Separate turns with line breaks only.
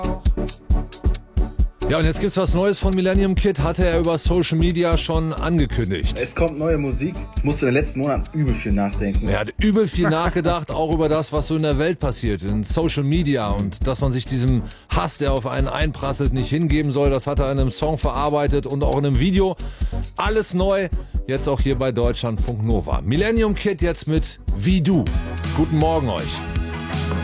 Ja, und jetzt gibt's was Neues von Millennium Kid, hatte er über Social Media schon angekündigt.
Es kommt neue Musik. Ich musste in den letzten Monaten übel viel nachdenken.
Er hat übel viel nachgedacht, auch über das, was so in der Welt passiert, in Social Media und dass man sich diesem Hass, der auf einen einprasselt, nicht hingeben soll. Das hat er in einem Song verarbeitet und auch in einem Video. Alles neu, jetzt auch hier bei Deutschlandfunk Nova. Millennium Kid jetzt mit Wie du. Guten Morgen euch.